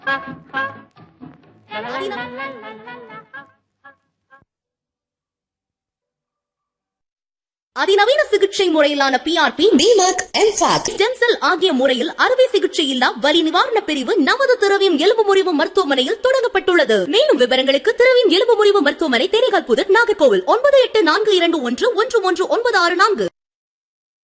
அதிநவீன சிகிச்சை முறையிலான PRP, DMAC, MFAC, stem cell ஆகிய முறையில் அறுவை சிகிச்சை இல்லா வலி நிவாரண பிரிவு நமது திரவியம் எலும்பு முறிவு மருத்துவமனையில் தொடங்கப்பட்டுள்ளது. மேலும் விவரங்களுக்கு திரவியம் எலும்பு முறிவு மருத்துவமனை, தேனிகால் புதர், நாகர்கோவில் 9842211196.